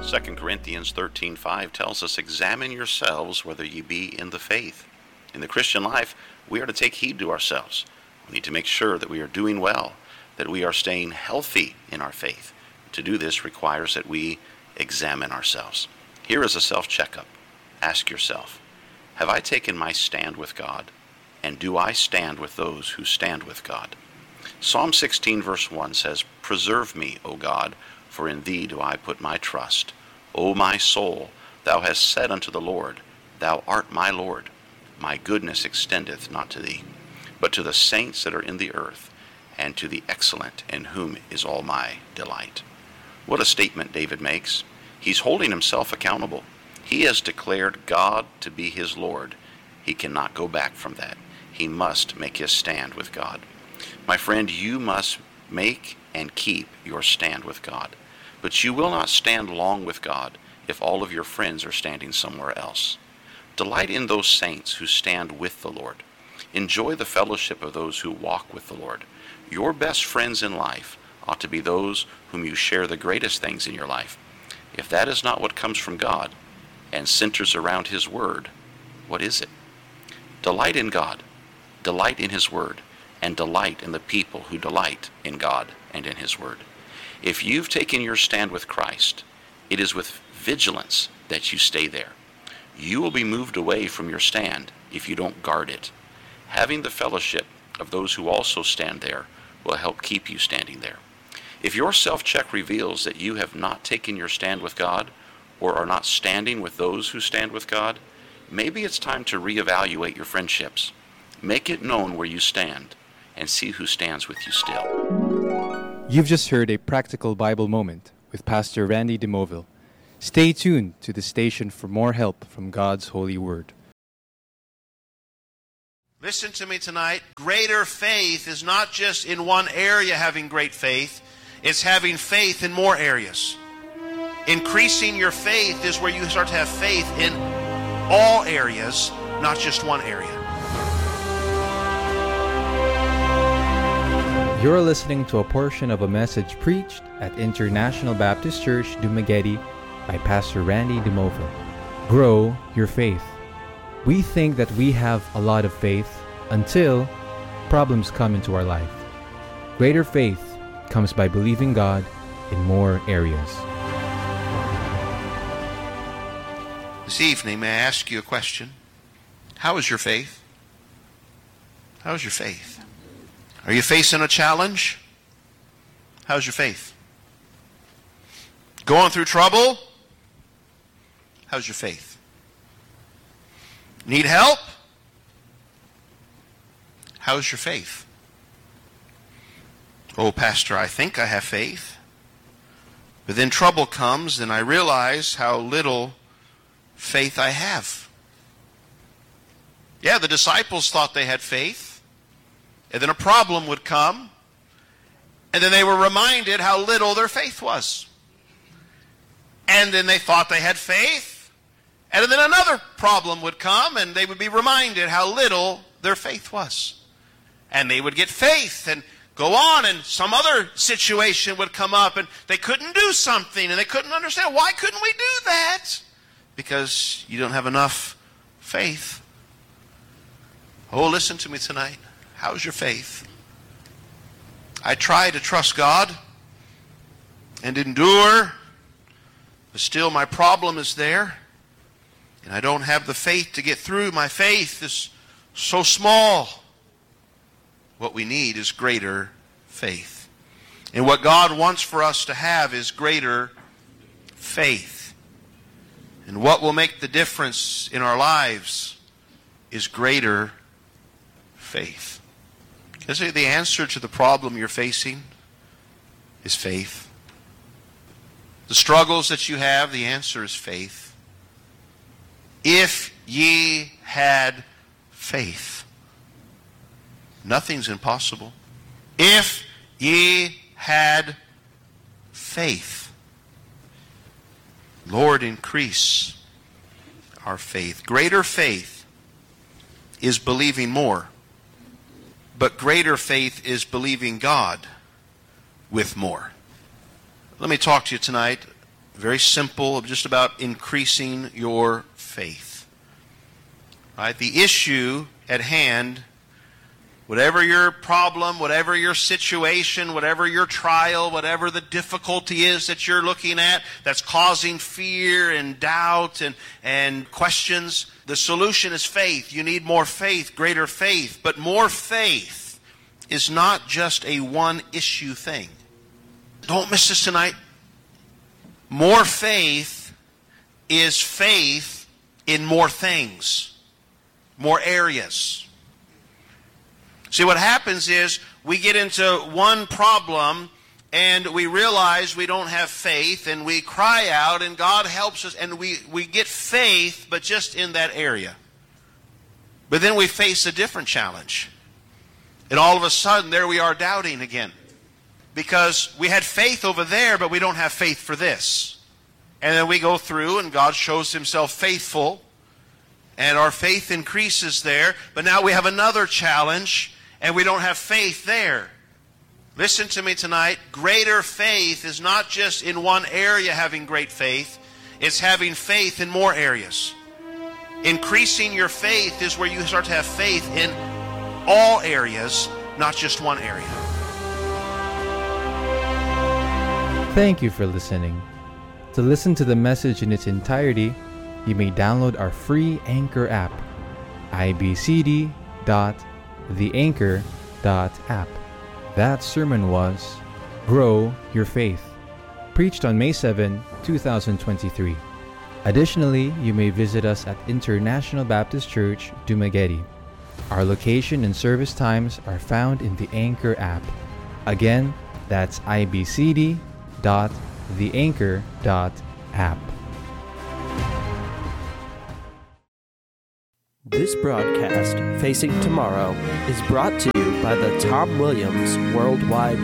2 Corinthians 13:5 tells us, "Examine yourselves whether ye be in the faith." In the Christian life, we are to take heed to ourselves. We need to make sure that we are doing well, that we are staying healthy in our faith. To do this requires that we examine ourselves. Here is a self-checkup. Ask yourself, have I taken my stand with God? And do I stand with those who stand with God? Psalm 16 verse 1 says, "Preserve me, O God, for in thee do I put my trust. O my soul, thou hast said unto the Lord, Thou art my Lord. My goodness extendeth not to thee, but to the saints that are in the earth, and to the excellent, in whom is all my delight." What a statement David makes. He's holding himself accountable. He has declared God to be his Lord. He cannot go back from that. He must make his stand with God. My friend, you must make and keep your stand with God. But you will not stand long with God if all of your friends are standing somewhere else. Delight in those saints who stand with the Lord. Enjoy the fellowship of those who walk with the Lord. Your best friends in life ought to be those whom you share the greatest things in your life. If that is not what comes from God and centers around his word, what is it? Delight in God, delight in his word, and delight in the people who delight in God and in his word. If you've taken your stand with Christ, it is with vigilance that you stay there. You will be moved away from your stand if you don't guard it. Having the fellowship of those who also stand there will help keep you standing there. If your self-check reveals that you have not taken your stand with God or are not standing with those who stand with God, maybe it's time to reevaluate your friendships. Make it known where you stand and see who stands with you still. You've just heard a practical Bible moment with Pastor Randy DeMoville. Stay tuned to the station for more help from God's holy word. Listen to me tonight. Greater faith is not just in one area having great faith. It's having faith in more areas. Increasing your faith is where you start to have faith in all areas, not just one area. You're listening to a portion of a message preached at International Baptist Church, Dumaguete by Pastor Randy DeMoville. Grow your faith. We think that we have a lot of faith until problems come into our life. Greater faith comes by believing God in more areas. This evening, may I ask you a question? How is your faith? How is your faith? Are you facing a challenge? How's your faith? Going through trouble? How's your faith? Need help? How's your faith? Oh, Pastor, I think I have faith. But then trouble comes and I realize how little faith I have. Yeah, the disciples thought they had faith. And then a problem would come. And then they were reminded how little their faith was. And then they thought they had faith. And then another problem would come and they would be reminded how little their faith was. And they would get faith and go on, and some other situation would come up and they couldn't do something and they couldn't understand. Why couldn't we do that? Because you don't have enough faith. Oh, listen to me tonight. How's your faith? I try to trust God and endure, but still my problem is there. And I don't have the faith to get through. My faith is so small. What we need is greater faith. And what God wants for us to have is greater faith. And what will make the difference in our lives is greater faith. Is it the answer to the problem you're facing is faith? The struggles that you have, the answer is faith. If ye had faith, nothing's impossible. If ye had faith, Lord, increase our faith. Greater faith is believing more. But greater faith is believing God with more. Let me talk to you tonight. Very simple, just about increasing your faith. Right? The issue at hand, whatever your problem, whatever your situation, whatever your trial, whatever the difficulty is that you're looking at that's causing fear and doubt and questions, the solution is faith. You need more faith, greater faith. But more faith is not just a one-issue thing. Don't miss this tonight. More faith is faith in more things, more areas. See, what happens is we get into one problem and we realize we don't have faith and we cry out and God helps us and we get faith, but just in that area. But then we face a different challenge. And all of a sudden, there we are doubting again. Because we had faith over there, but we don't have faith for this. And then we go through and God shows Himself faithful. And our faith increases there. But now we have another challenge and we don't have faith there. Listen to me tonight. Greater faith is not just in one area having great faith. It's having faith in more areas. Increasing your faith is where you start to have faith in all areas, not just one area. Thank you for listening. To listen to the message in its entirety, you may download our free Anchor app, ibcd.theanchor.app. That sermon was Grow Your Faith, preached on May 7, 2023. Additionally, you may visit us at International Baptist Church, Dumaguete. Our location and service times are found in the Anchor app. Again, that's ibcd.theanchor.app. This broadcast, Facing Tomorrow, is brought to you by the Tom Williams Worldwide